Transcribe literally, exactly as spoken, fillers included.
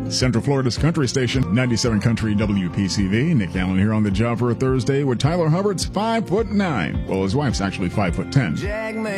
Central Florida's country station, ninety-seven Country W P C V. Nick Allen here on the job for a Thursday with Tyler Hubbard's five foot nine. Well, his wife's actually five foot ten.